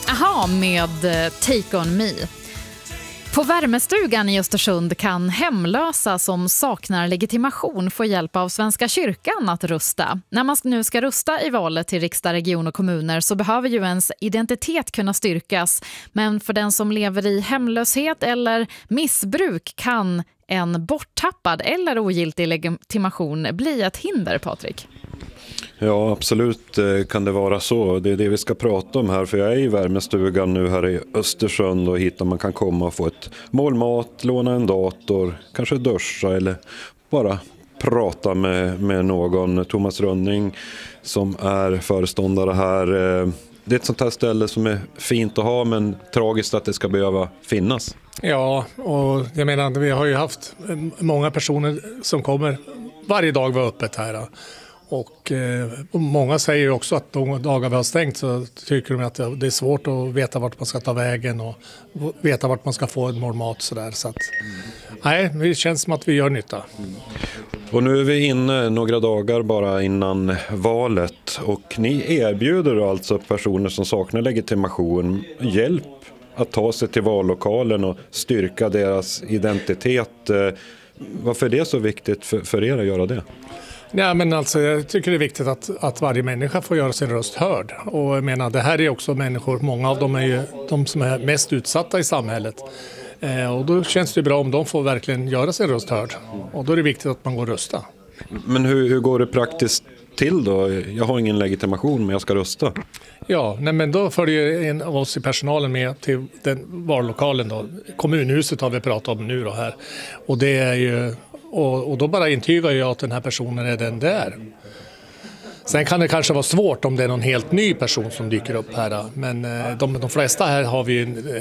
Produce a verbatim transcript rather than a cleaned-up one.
Aha med Take On Me. På värmestugan i Östersund kan hemlösa som saknar legitimation få hjälp av Svenska kyrkan att rösta. När man nu ska rösta i valet till riksdag, region och kommuner så behöver ju ens identitet kunna styrkas. Men för den som lever i hemlöshet eller missbruk kan en borttappad eller ogiltig legitimation bli ett hinder, Patrik. Ja, absolut kan det vara så. Det är det vi ska prata om här, för jag är i värmestugan nu här i Östersund och hit där man kan komma och få ett mål mat, låna en dator, kanske duscha eller bara prata med, med någon. Thomas Rönning som är föreståndare här. Det är ett sånt här ställe som är fint att ha, men tragiskt att det ska behöva finnas. Ja, och jag menar, vi har ju haft många personer som kommer varje dag var öppet här. Och, eh, och många säger ju också att de dagar vi har stängt så tycker de att det är svårt att veta vart man ska ta vägen och veta vart man ska få en mål mat. Så där. Så att, nej, det känns som att vi gör nytta. Och nu är vi inne några dagar bara innan valet och ni erbjuder alltså personer som saknar legitimation hjälp att ta sig till vallokalen och styrka deras identitet. Varför är det så viktigt för, för er att göra det? Ja, men alltså, jag tycker det är viktigt att, att varje människa får göra sin röst hörd. Och jag menar, det här är också människor, många av dem är ju de som är mest utsatta i samhället. Eh, och då känns det bra om de får verkligen göra sin röst hörd. Och då är det viktigt att man går och rösta. Men hur, hur går det praktiskt till då? Jag har ingen legitimation men jag ska rösta. Ja, nej, men då följer en av oss i personalen med till den vallokalen då. Kommunhuset har vi pratat om nu då här. Och det är ju... Och, och då bara intygar jag att den här personen är den där. Sen kan det kanske vara svårt om det är någon helt ny person som dyker upp här. Men de, de flesta här har vi